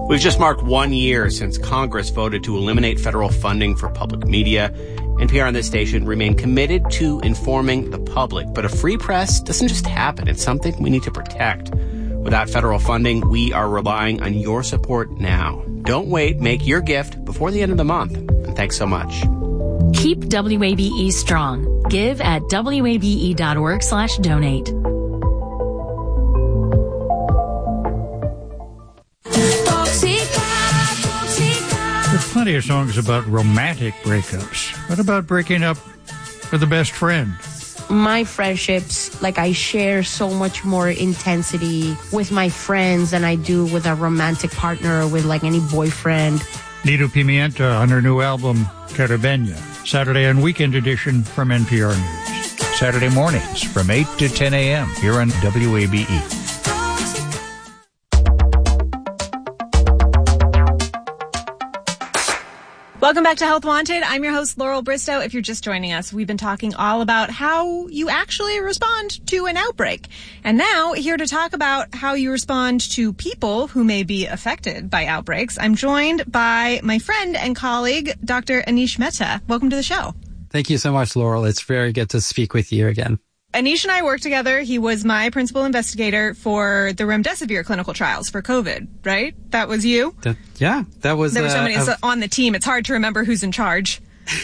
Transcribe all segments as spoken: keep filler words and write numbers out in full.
We've just marked one year since Congress voted to eliminate federal funding for public media. N P R and this station remain committed to informing the public. But a free press doesn't just happen. It's something we need to protect. Without federal funding, we are relying on your support now. Don't wait. Make your gift before the end of the month. And thanks so much. Keep W A B E strong. Give at W A B E dot org slash donate. There's plenty of songs about romantic breakups. What about breaking up with a best friend? My friendships, like I share so much more intensity with my friends than I do with a romantic partner or with like any boyfriend. Nido Pimienta on her new album, Carabenia. Saturday and weekend edition from N P R News. Saturday mornings from eight to ten a.m. here on W A B E. Welcome back to Health Wanted. I'm your host, Laurel Bristow. If you're just joining us, we've been talking all about how you actually respond to an outbreak. And now, here to talk about how you respond to people who may be affected by outbreaks, I'm joined by my friend and colleague, Doctor Anish Mehta. Welcome to the show. Thank you so much, Laurel. It's very good to speak with you again. Anish and I worked together. He was my principal investigator for the remdesivir clinical trials for COVID, right? That was you? The, yeah, that was... There were so uh, many uh, on the team. It's hard to remember who's in charge.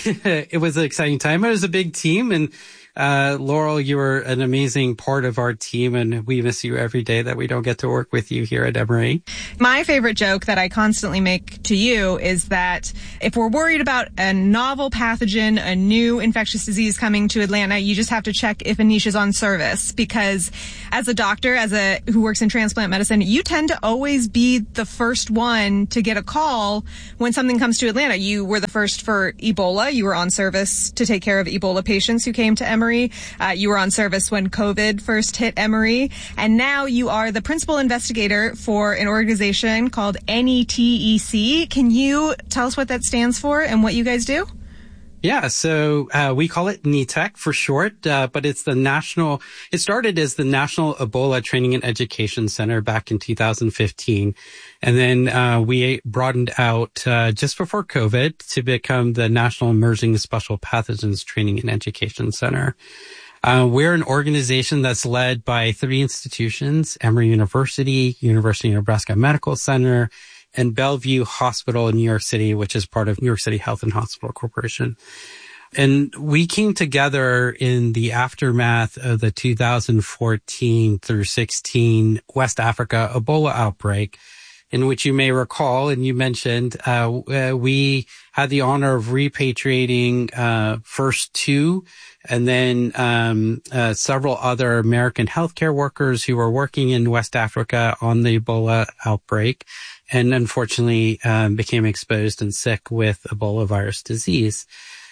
It was an exciting time. It was a big team. And uh, Laurel, you were an amazing part of our team. And we miss you every day that we don't get to work with you here at Emory. My favorite joke that I constantly make to you is that if we're worried about a novel pathogen, a new infectious disease coming to Atlanta, you just have to check if Anish is on service. Because as a doctor, as a who works in transplant medicine, you tend to always be the first one to get a call when something comes to Atlanta. You were the first for Ebola. You were on service to take care of Ebola patients who came to Emory. Uh, you were on service when COVID first hit Emory. And now you are the principal investigator for an organization called N E T E C. Can you tell us what that stands for and what you guys do? Yeah, so uh, we call it N E T E C for short, uh, but it's the national, it started as the National Ebola Training and Education Center back in two thousand fifteen. And then uh, we broadened out uh, just before COVID to become the National Emerging Special Pathogens Training and Education Center. Uh, we're an organization that's led by three institutions: Emory University, University of Nebraska Medical Center, and Bellevue Hospital in New York City, which is part of New York City Health and Hospital Corporation. And we came together in the aftermath of the two thousand fourteen through sixteen West Africa Ebola outbreak, in which you may recall, and you mentioned, uh, uh we had the honor of repatriating uh first two and then um uh, several other American healthcare workers who were working in West Africa on the Ebola outbreak, and unfortunately um, became exposed and sick with Ebola virus disease.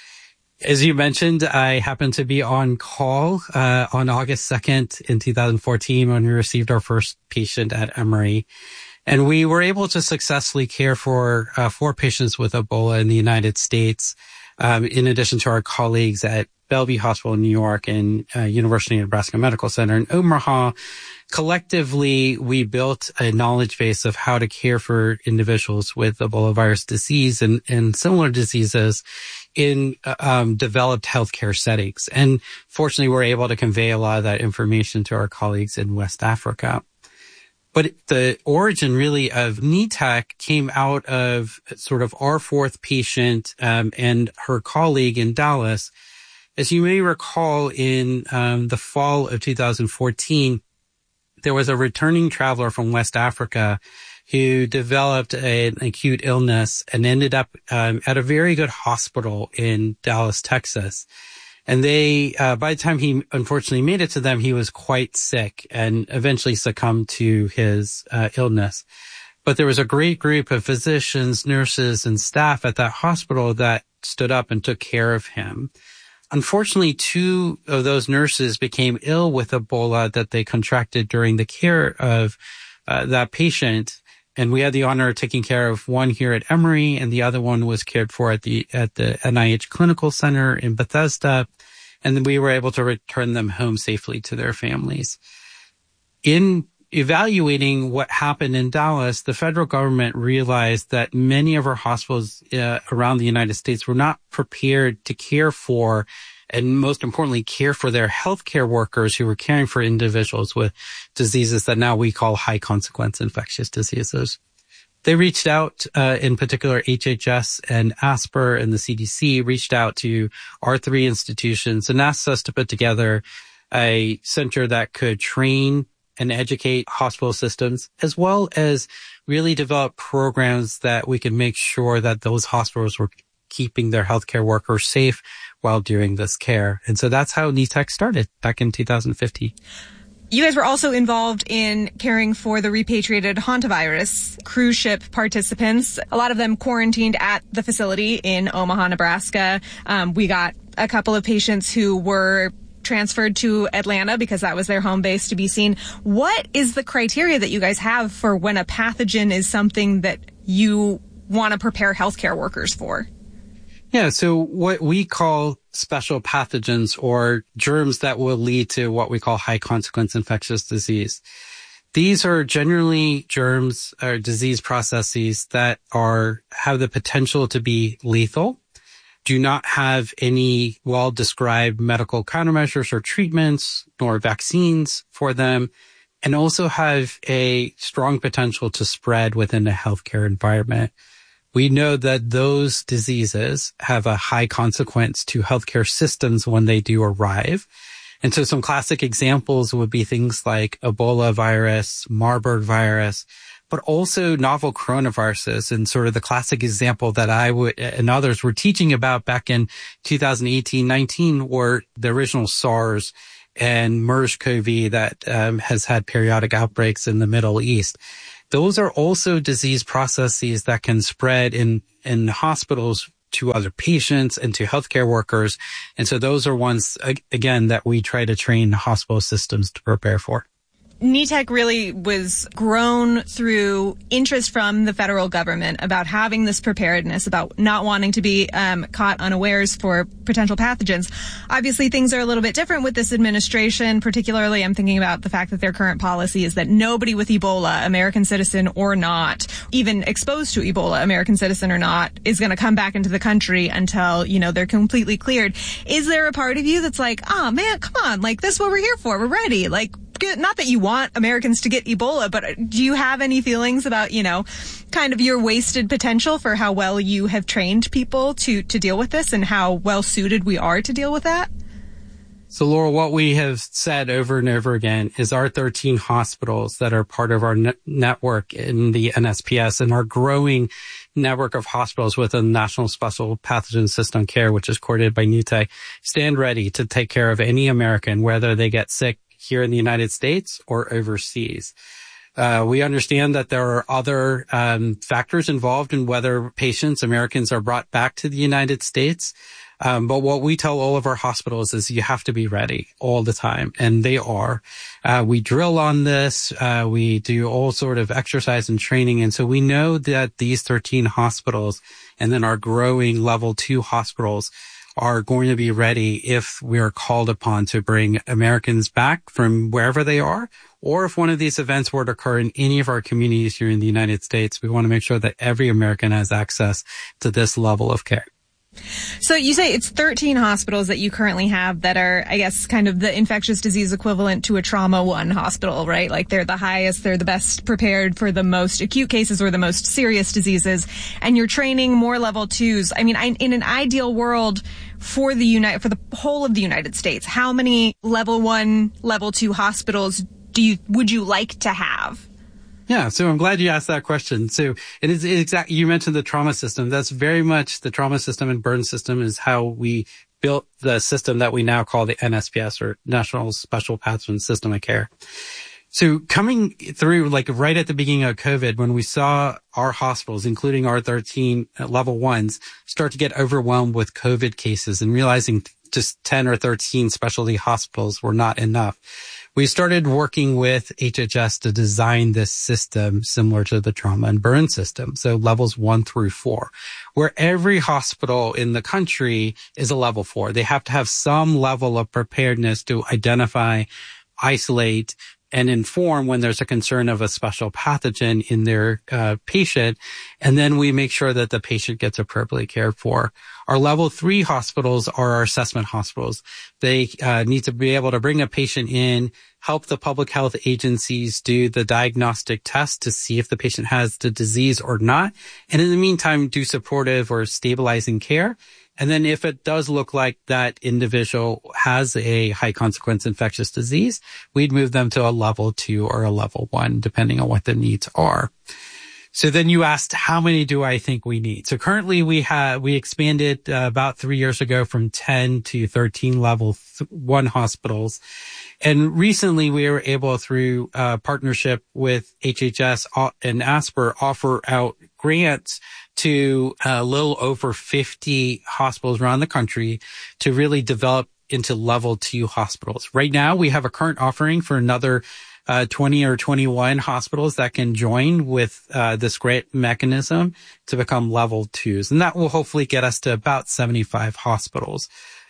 As you mentioned, I happened to be on call uh, on August second in two thousand fourteen when we received our first patient at Emory. And we were able to successfully care for uh, four patients with Ebola in the United States, um, in addition to our colleagues at Bellevue Hospital in New York and uh, University of Nebraska Medical Center in Omaha. Collectively, we built a knowledge base of how to care for individuals with Ebola virus disease and, and similar diseases in um, developed healthcare settings. And fortunately, we're able to convey a lot of that information to our colleagues in West Africa. But the origin really of N E T E C came out of sort of our fourth patient um, and her colleague in Dallas. As you may recall, in um, the fall of two thousand fourteen, there was a returning traveler from West Africa who developed an acute illness and ended up um, at a very good hospital in Dallas, Texas. And they, uh, by the time he unfortunately made it to them, he was quite sick and eventually succumbed to his uh, illness. But there was a great group of physicians, nurses, and staff at that hospital that stood up and took care of him. Unfortunately, two of those nurses became ill with Ebola that they contracted during the care of uh, that patient. And we had the honor of taking care of one here at Emory, and the other one was cared for at the at the N I H Clinical Center in Bethesda. And then we were able to return them home safely to their families. In evaluating what happened in Dallas, the federal government realized that many of our hospitals uh, around the United States were not prepared to care for, and most importantly, care for their healthcare workers who were caring for individuals with diseases that now we call high consequence infectious diseases. They reached out, uh, in particular, H H S and ASPR and the C D C reached out to our three institutions and asked us to put together a center that could train and educate hospital systems, as well as really develop programs that we can make sure that those hospitals were keeping their healthcare workers safe while doing this care. And so that's how N E T E C started back in two thousand fifteen. You guys were also involved in caring for the repatriated hantavirus cruise ship participants, a lot of them quarantined at the facility in Omaha, Nebraska. Um, we got a couple of patients who were transferred to Atlanta because that was their home base to be seen. What is the criteria that you guys have for when a pathogen is something that you want to prepare healthcare workers for? Yeah, so what we call special pathogens or germs that will lead to what we call high consequence infectious disease. These are generally germs or disease processes that are have the potential to be lethal, do not have any well-described medical countermeasures or treatments nor vaccines for them, and also have a strong potential to spread within the healthcare environment. We know that those diseases have a high consequence to healthcare systems when they do arrive. And so some classic examples would be things like Ebola virus, Marburg virus, but also novel coronaviruses. And sort of the classic example that I would and others were teaching about back in two thousand eighteen nineteen were the original SARS and MERS-CoV that um, has had periodic outbreaks in the Middle East. Those are also disease processes that can spread in, in hospitals to other patients and to healthcare workers. And so those are ones, again, that we try to train hospital systems to prepare for. N E T E C really was grown through interest from the federal government about having this preparedness, about not wanting to be um, caught unawares for potential pathogens. Obviously, things are a little bit different with this administration. Particularly, I'm thinking about the fact that their current policy is that nobody with Ebola, American citizen or not, even exposed to Ebola, American citizen or not, is going to come back into the country until, you know, they're completely cleared. Is there a part of you that's like, oh, man, come on, like, this is what we're here for. We're ready. Like, not that you want Americans to get Ebola, but do you have any feelings about, you know, kind of your wasted potential for how well you have trained people to, to deal with this and how well suited we are to deal with that? So, Laura, what we have said over and over again is our thirteen hospitals that are part of our ne- network in the N S P S and our growing network of hospitals within the National Special Pathogen System Care, which is coordinated by N E T E C, stand ready to take care of any American, whether they get sick here in the United States or overseas. Uh, we understand that there are other um, factors involved in whether patients, Americans, are brought back to the United States. Um, but what we tell all of our hospitals is you have to be ready all the time, and they are. Uh, we drill on this. Uh, we do all sort of exercise and training. And so we know that these thirteen hospitals and then our growing level two hospitals are going to be ready if we are called upon to bring Americans back from wherever they are, or if one of these events were to occur in any of our communities here in the United States. We want to make sure that every American has access to this level of care. So you say it's thirteen hospitals that you currently have that are, I guess, kind of the infectious disease equivalent to a trauma one hospital, right? Like they're the highest, they're the best prepared for the most acute cases or the most serious diseases. And you're training more level twos. I mean, I, in an ideal world for the United, for the whole of the United States, how many level one, level two hospitals do you, would you like to have? Yeah, so I'm glad you asked that question. So it is exactly, you mentioned the trauma system. That's very much the trauma system and burn system is how we built the system that we now call the N S P S, or National Special Pathogen System of Care. So coming through, like right at the beginning of COVID, when we saw our hospitals, including our thirteen level ones, start to get overwhelmed with COVID cases and realizing just ten or thirteen specialty hospitals were not enough, we started working with H H S to design this system similar to the trauma and burn system. So levels one through four, where every hospital in the country is a level four. They have to have some level of preparedness to identify, isolate, and inform when there's a concern of a special pathogen in their uh, patient. And then we make sure that the patient gets appropriately cared for. Our level three hospitals are our assessment hospitals. They uh, need to be able to bring a patient in, help the public health agencies do the diagnostic test to see if the patient has the disease or not. And in the meantime, do supportive or stabilizing care. And then if it does look like that individual has a high consequence infectious disease, we'd move them to a level two or a level one, depending on what the needs are. So then you asked, how many do I think we need? So currently we have, we expanded uh, about three years ago from ten to thirteen level th- one hospitals. And recently we were able, through uh partnership with H H S and ASPR, offer out grants to a little over fifty hospitals around the country to really develop into level two hospitals. Right now we have a current offering for another Uh, twenty or twenty-one hospitals that can join with uh, this grant mechanism to become level twos. And that will hopefully get us to about seventy-five hospitals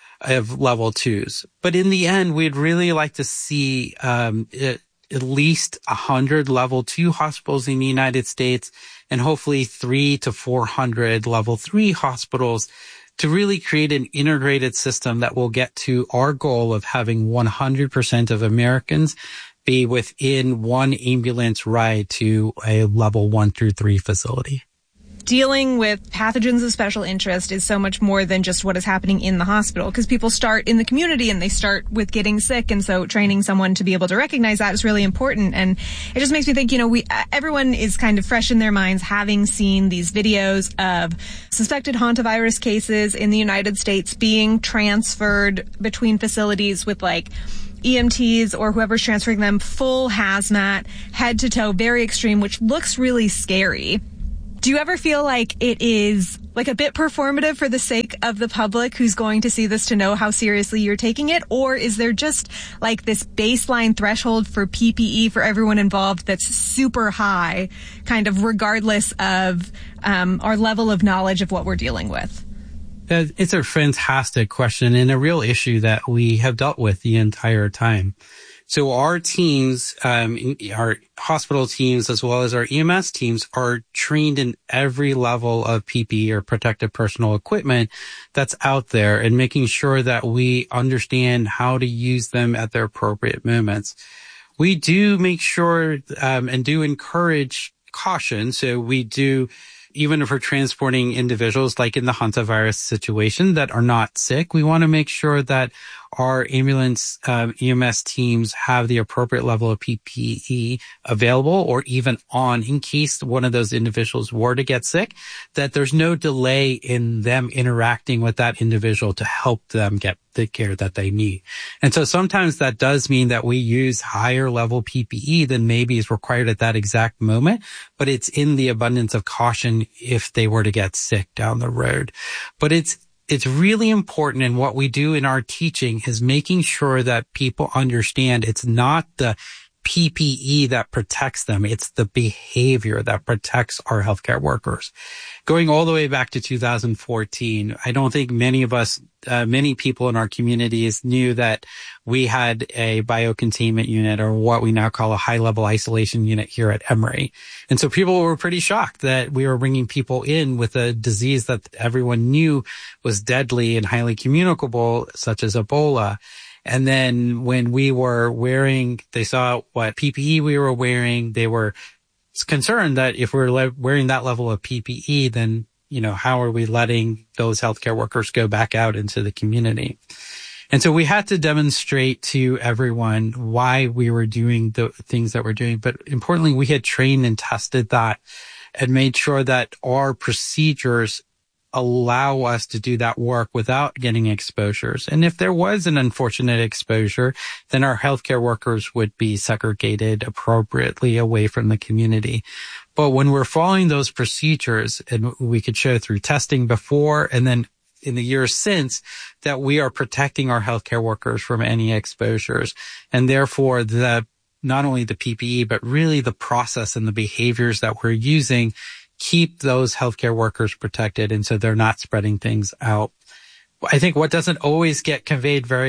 of level twos. But in the end, we'd really like to see um, it, at least one hundred level two hospitals in the United States and hopefully three to four hundred level three hospitals to really create an integrated system that will get to our goal of having one hundred percent of Americans be within one ambulance ride to a level one through three facility. Dealing with pathogens of special interest is so much more than just what is happening in the hospital, because people start in the community and they start with getting sick. And so training someone to be able to recognize that is really important. And it just makes me think, you know, we, everyone is kind of fresh in their minds having seen these videos of suspected hantavirus cases in the United States being transferred between facilities with like E M Ts or whoever's transferring them, full hazmat, head to toe, very extreme, which looks really scary. Do you ever feel like it is like a bit performative for the sake of the public who's going to see this to know how seriously you're taking it? Or is there just like this baseline threshold for P P E for everyone involved that's super high, kind of regardless of um, our level of knowledge of what we're dealing with? It's a fantastic question and a real issue that we have dealt with the entire time. So our teams, um, our hospital teams, as well as our E M S teams, are trained in every level of P P E or protective personal equipment that's out there, and making sure that we understand how to use them at their appropriate moments. We do make sure um, and do encourage caution. So we do, even if we're transporting individuals like in the hantavirus situation that are not sick, we want to make sure that our ambulance um, E M S teams have the appropriate level of P P E available or even on in case one of those individuals were to get sick, that there's no delay in them interacting with that individual to help them get the care that they need. And so sometimes that does mean that we use higher level P P E than maybe is required at that exact moment, but it's in the abundance of caution if they were to get sick down the road. But it's It's really important, and what we do in our teaching is making sure that people understand it's not the P P E that protects them. It's the behavior that protects our healthcare workers. Going all the way back to two thousand fourteen, I don't think many of us, uh, many people in our communities knew that we had a biocontainment unit, or what we now call a high-level isolation unit here at Emory. And so people were pretty shocked that we were bringing people in with a disease that everyone knew was deadly and highly communicable, such as Ebola. And then when we were wearing, they saw what P P E we were wearing, they were concerned that if we're le- wearing that level of P P E, then, you know, how are we letting those healthcare workers go back out into the community? And so we had to demonstrate to everyone why we were doing the things that we're doing. But importantly, we had trained and tested that and made sure that our procedures allow us to do that work without getting exposures. And if there was an unfortunate exposure, then our healthcare workers would be segregated appropriately away from the community. But when we're following those procedures, and we could show through testing before and then in the years since that we are protecting our healthcare workers from any exposures, and therefore the not only the P P E, but really the process and the behaviors that we're using keep those healthcare workers protected, and so they're not spreading things out. I think what doesn't always get conveyed very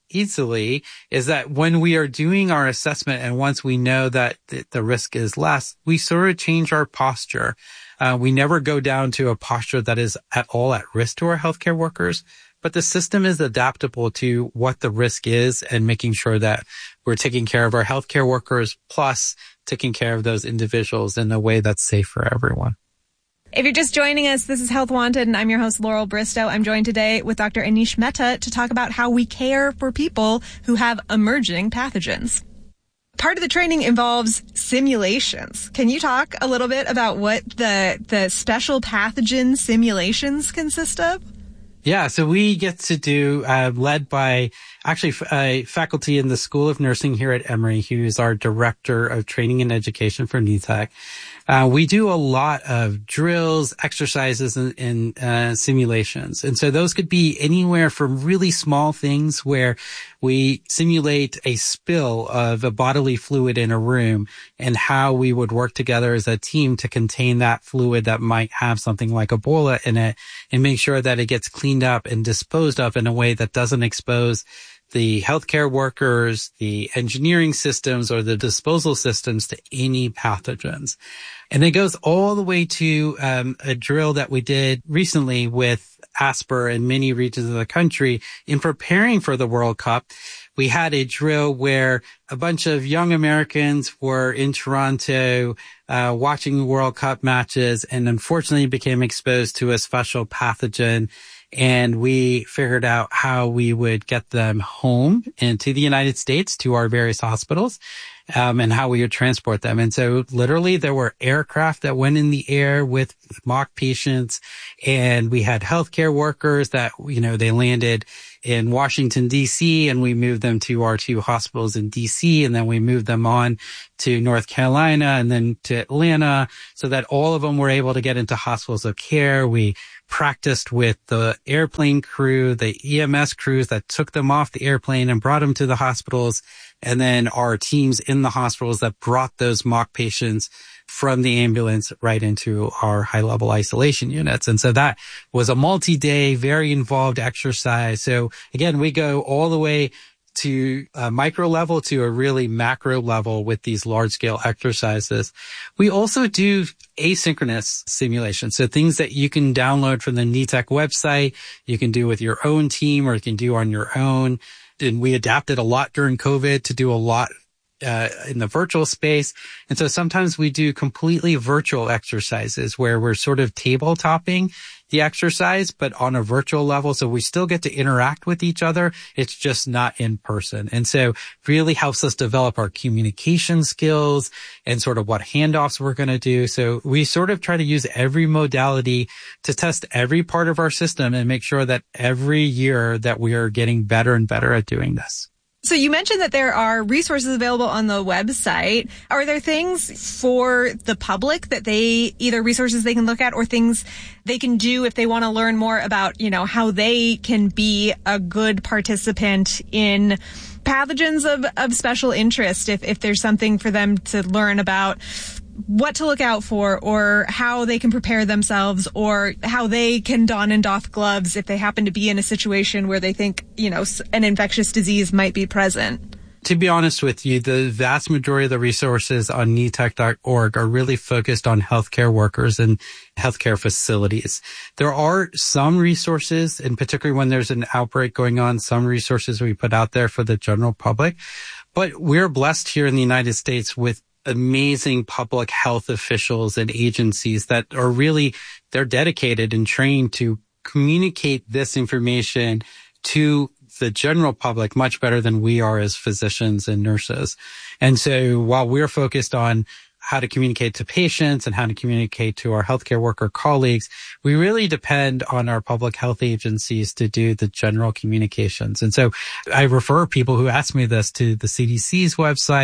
easily is that when we are doing our assessment and once we know that the risk is less, we sort of change our posture. Uh, we never go down to a posture that is at all at risk to our healthcare workers, but the system is adaptable to what the risk is and making sure that we're taking care of our healthcare workers plus taking care of those individuals in a way that's safe for everyone. If you're just joining us, this is Health Wanted, and I'm your host, Laurel Bristow. I'm joined today with Doctor Anish Mehta to talk about how we care for people who have emerging pathogens. Part of the training involves simulations. Can you talk a little bit about what the the special pathogen simulations consist of? Yeah, so we get to do, uh, led by actually a faculty in the School of Nursing here at Emory, who is our Director of Training and Education for N E T E C. Uh, we do a lot of drills, exercises, and, and uh, simulations. And so those could be anywhere from really small things where we simulate a spill of a bodily fluid in a room and how we would work together as a team to contain that fluid that might have something like Ebola in it and make sure that it gets cleaned up and disposed of in a way that doesn't expose the healthcare workers, the engineering systems, or the disposal systems to any pathogens. And it goes all the way to um, a drill that we did recently with ASPR in many regions of the country in preparing for the World Cup. We had a drill where a bunch of young Americans were in Toronto uh, watching the World Cup matches and unfortunately became exposed to a special pathogen. And we figured out how we would get them home and to the United States to our various hospitals, um, and how we would transport them. And so literally there were aircraft that went in the air with mock patients, and we had healthcare workers that, you know, they landed in Washington, D C, and we moved them to our two hospitals in D C, and then we moved them on to North Carolina and then to Atlanta so that all of them were able to get into hospitals of care. We practiced with the airplane crew, the E M S crews that took them off the airplane and brought them to the hospitals, and then our teams in the hospitals that brought those mock patients from the ambulance right into our high-level isolation units. And so that was a multi-day, very involved exercise. So again, we go all the way to a micro level to a really macro level with these large scale exercises. We also do asynchronous simulations. So things that you can download from the N E T E C website, you can do with your own team or you can do on your own. And we adapted a lot during COVID to do a lot Uh, in the virtual space. And so sometimes we do completely virtual exercises where we're sort of tabletopping the exercise, but on a virtual level. So we still get to interact with each other. It's just not in person. And so really helps us develop our communication skills and sort of what handoffs we're going to do. So we sort of try to use every modality to test every part of our system and make sure that every year that we are getting better and better at doing this. So you mentioned that there are resources available on the website. Are there things for the public that they, either resources they can look at or things they can do if they want to learn more about, you know, how they can be a good participant in pathogens of, of special interest, if, if there's something for them to learn about what to look out for or how they can prepare themselves or how they can don and doff gloves if they happen to be in a situation where they think, you know, an infectious disease might be present? To be honest with you, the vast majority of the resources on N E T E C dot org are really focused on healthcare workers and healthcare facilities. There are some resources, and particularly when there's an outbreak going on, some resources we put out there for the general public. But we're blessed here in the United States with amazing public health officials and agencies that are really, they're dedicated and trained to communicate this information to the general public much better than we are as physicians and nurses. And so while we're focused on how to communicate to patients and how to communicate to our healthcare worker colleagues, we really depend on our public health agencies to do the general communications. And so I refer people who ask me this to the C D C's website,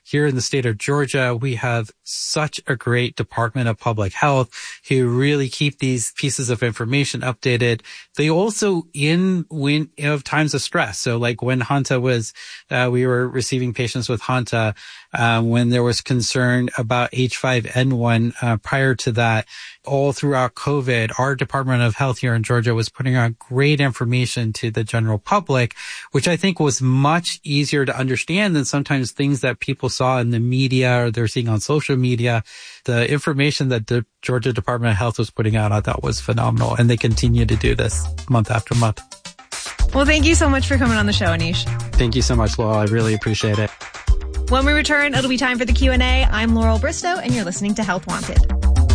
here in the state of Georgia, we have such a great Department of Public Health who really keep these pieces of information updated. They also, in when of times of stress, so like when Hanta was, uh, we were receiving patients with Hanta, uh, when there was concern about H five N one, uh, prior to that, all throughout COVID, our Department of Health here in Georgia was putting out great information to the general public, which I think was much easier to understand than sometimes things that people saw in the media or they're seeing on social media. The information that the Georgia Department of Health was putting out, I thought was phenomenal. And they continue to do this month after month. Well, thank you so much for coming on the show, Anish. Thank you so much, Laurel. I really appreciate it. When we return, it'll be time for the Q and A. I'm Laurel Bristow, and you're listening to Health Wanted.